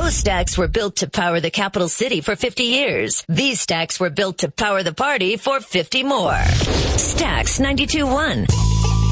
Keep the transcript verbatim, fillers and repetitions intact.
Those stacks were built to power the capital city for fifty years. These stacks were built to power the party for fifty more. Stacks ninety-two point one.